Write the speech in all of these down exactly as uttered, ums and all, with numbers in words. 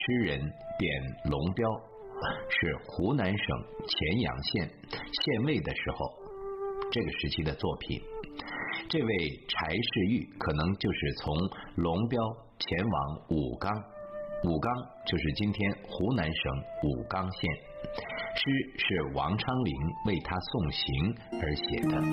诗人贬龙标，是湖南省乾阳县县尉的时候，这个时期的作品。这位柴世玉可能就是从龙标前往武冈，武冈就是今天湖南省武冈县。诗是王昌龄为他送行而写的。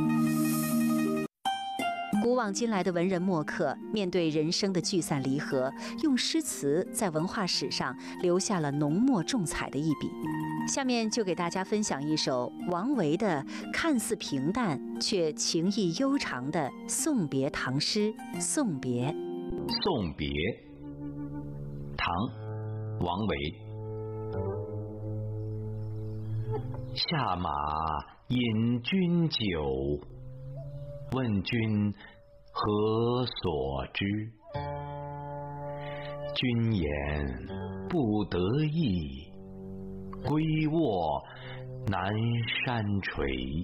古往今来的文人墨客，面对人生的聚散离合，用诗词在文化史上留下了浓墨重彩的一笔。下面就给大家分享一首王维的看似平淡却情意悠长的送别唐诗《送别》。 送别，唐，王维。下马饮君酒，问君何所之？君言不得意，归卧南山陲。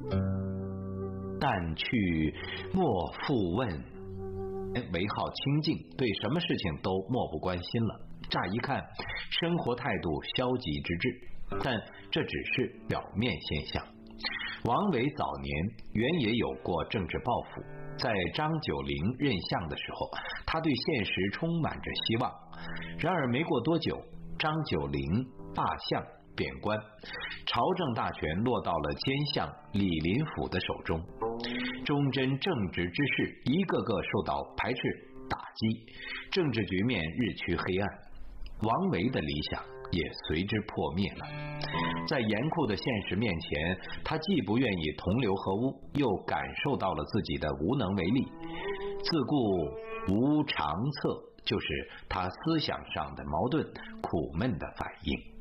但去莫复问，唯好清静，对什么事情都漠不关心了。乍一看，生活态度消极之至，但这只是表面现象。王维早年原也有过政治抱负，在张九龄任相的时候，他对现实充满着希望。然而没过多久，张九龄罢相贬官，朝政大权落到了奸相李林甫的手中，忠贞正直之士一个个受到排斥打击，政治局面日趋黑暗，王维的理想也随之破灭了。在严酷的现实面前，他既不愿意同流合污，又感受到了自己的无能为力。自顾无长策，就是他思想上的矛盾苦闷的反应。